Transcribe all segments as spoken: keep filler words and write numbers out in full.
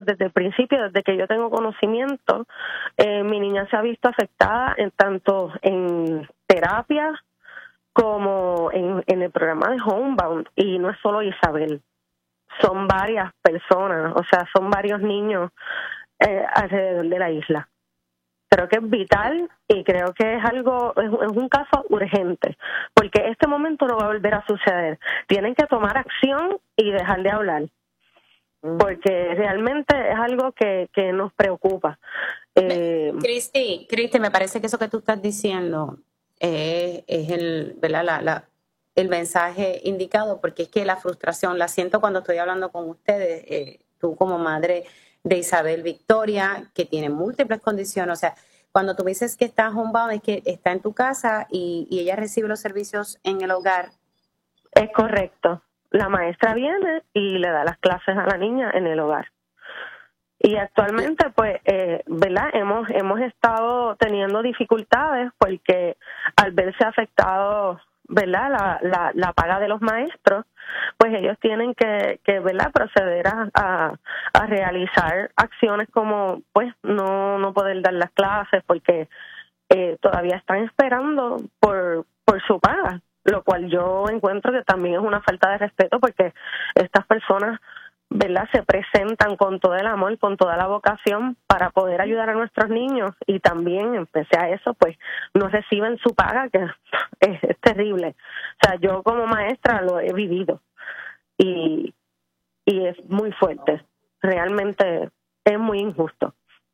desde el principio, desde que yo tengo conocimiento, eh, mi niña se ha visto afectada en tanto en terapia como en, en el programa de Homebound, y no es solo Isabel, son varias personas, o sea, son varios niños eh, alrededor de la isla. Creo que es vital y creo que es algo, es, es un caso urgente, porque este momento no va a volver a suceder. Tienen que tomar acción y dejar de hablar, porque realmente es algo que, que nos preocupa. Eh, Cristi, Cristi, me parece que eso que tú estás diciendo eh, es el, ¿verdad? La, la, el mensaje indicado, porque es que la frustración la siento cuando estoy hablando con ustedes, eh, tú como madre de Isabel Victoria, que tiene múltiples condiciones, o sea, cuando tú dices que está homebound, es que está en tu casa y, y ella recibe los servicios en el hogar. Es correcto. La maestra viene y le da las clases a la niña en el hogar. Y actualmente, pues, eh, ¿verdad? Hemos hemos estado teniendo dificultades porque al verse afectados, ¿verdad? La, la, la paga de los maestros, pues ellos tienen que, que ¿verdad? Proceder a, a, a realizar acciones como, pues, no, no poder dar las clases porque eh, todavía están esperando por, por su paga, lo cual yo encuentro que también es una falta de respeto porque estas personas, ¿verdad?, se presentan con todo el amor, con toda la vocación para poder ayudar a nuestros niños, y también, pese a eso, pues no reciben su paga, que es, es terrible. O sea, yo como maestra lo he vivido y, y es muy fuerte. Realmente es muy injusto.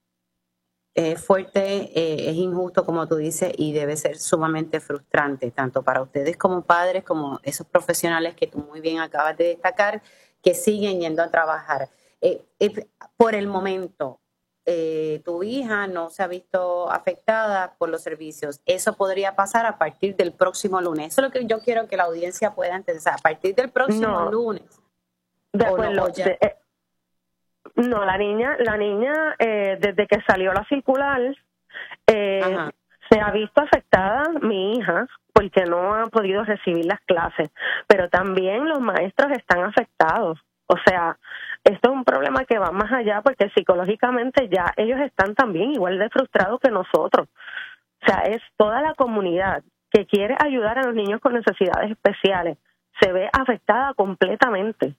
Es fuerte, eh, es injusto, como tú dices, y debe ser sumamente frustrante, tanto para ustedes como padres, como esos profesionales que tú muy bien acabas de destacar, que siguen yendo a trabajar. Eh, eh, por el momento, eh, tu hija no se ha visto afectada por los servicios. Eso podría pasar a partir del próximo lunes. Eso es lo que yo quiero que la audiencia pueda entender. A partir del próximo no, lunes. De acuerdo. No, de, eh, no, la niña, la niña eh, desde que salió la circular, eh, se ha visto afectada mi hija porque no ha podido recibir las clases, pero también los maestros están afectados. O sea, esto es un problema que va más allá porque psicológicamente ya ellos están también igual de frustrados que nosotros. O sea, es toda la comunidad que quiere ayudar a los niños con necesidades especiales se ve afectada completamente.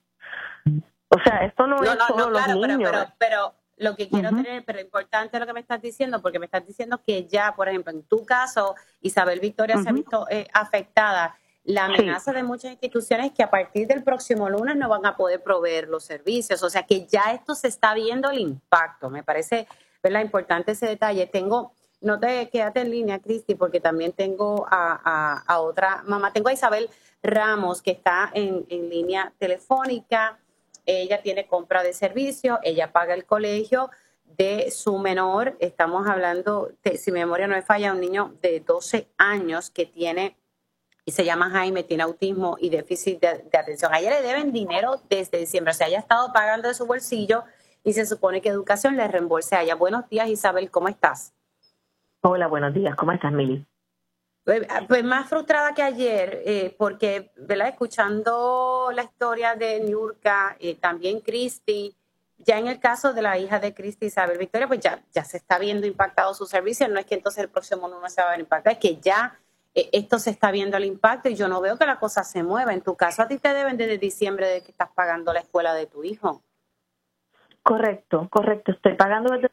O sea, esto no, no es no, solo no, claro, los niños. Pero, pero, pero lo que quiero uh-huh. tener, pero importante es lo que me estás diciendo, porque me estás diciendo que ya, por ejemplo, en tu caso, Isabel Victoria uh-huh. se ha visto eh, afectada. La amenaza sí. de muchas instituciones que a partir del próximo lunes no van a poder proveer los servicios. O sea, que ya esto se está viendo el impacto. Me parece, ¿verdad?, importante ese detalle. Tengo, no te quédate en línea, Cristi, porque también tengo a, a, a otra mamá. Tengo a Isabel Ramos, que está en, en línea telefónica. Ella tiene compra de servicio, ella paga el colegio de su menor. Estamos hablando, de, si mi memoria no me falla, un niño de doce años que tiene, y se llama Jaime, tiene autismo y déficit de, de atención. A ella le deben dinero desde diciembre, o sea, ella ha estado pagando de su bolsillo y se supone que educación le reembolse a ella. Buenos días, Isabel, ¿cómo estás? Hola, buenos días, ¿cómo estás, Mili? Pues más frustrada que ayer, eh, porque, ¿verdad?, escuchando la historia de Niurka, eh, también Cristi, ya en el caso de la hija de Cristi, Isabel Victoria, pues ya, ya se está viendo impactado su servicio. No es que entonces el próximo no se va a ver impactado, es que ya eh, esto se está viendo el impacto y yo no veo que la cosa se mueva. En tu caso, a ti te deben desde diciembre de que estás pagando la escuela de tu hijo. Correcto, correcto. Estoy pagando desde...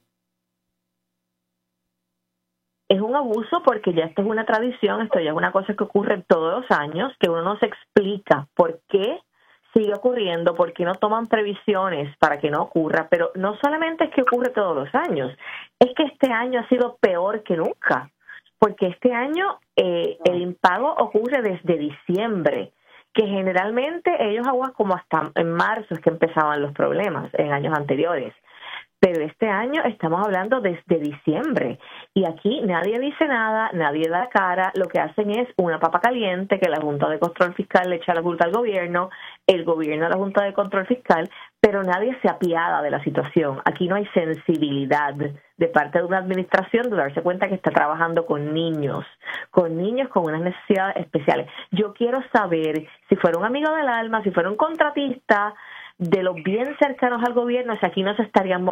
Es un abuso porque ya esto es una tradición, esto ya es una cosa que ocurre todos los años, que uno no se explica por qué sigue ocurriendo, por qué no toman previsiones para que no ocurra, pero no solamente es que ocurre todos los años, es que este año ha sido peor que nunca, porque este año eh, el impago ocurre desde diciembre, que generalmente ellos aguas como hasta en marzo es que empezaban los problemas en años anteriores. Pero este año estamos hablando desde diciembre y aquí nadie dice nada, nadie da cara, lo que hacen es una papa caliente que la Junta de Control Fiscal le echa la culpa al gobierno, el gobierno a la Junta de Control Fiscal, pero nadie se apiada de la situación. Aquí no hay sensibilidad de parte de una administración de darse cuenta que está trabajando con niños, con niños con unas necesidades especiales. Yo quiero saber si fuera un amigo del alma, si fuera un contratista, de los bien cercanos al gobierno, si aquí no se estarían